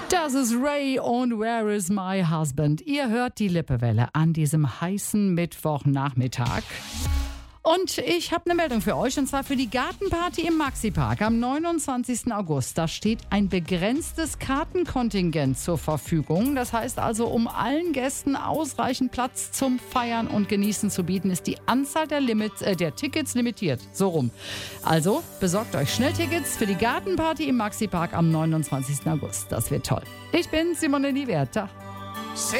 Das ist Ray und Where is my husband? Ihr hört die Lippewelle an diesem heißen Mittwochnachmittag. Und ich habe eine Meldung für euch, und zwar für die Gartenparty im Maxi-Park am 29. August. Da steht ein begrenztes Kartenkontingent zur Verfügung. Das heißt also, um allen Gästen ausreichend Platz zum Feiern und Genießen zu bieten, ist die Anzahl der Tickets limitiert. So rum. Also besorgt euch schnell Tickets für die Gartenparty im Maxi-Park am 29. August. Das wird toll. Ich bin Simone Liberta.